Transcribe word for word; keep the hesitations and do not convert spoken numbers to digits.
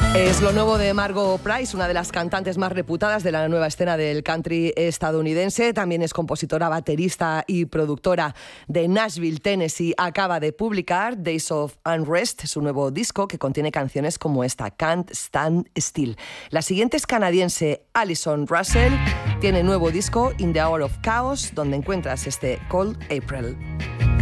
Es lo nuevo de Margo Price, una de las cantantes más reputadas de la nueva escena del country estadounidense. También es compositora, baterista y productora de Nashville, Tennessee. Acaba de publicar Days of Unrest, su nuevo disco que contiene canciones como esta, Can't Stand Still. La siguiente es canadiense Alison Russell. Tiene nuevo disco, In the Hour of Chaos, donde encuentras este Cold April.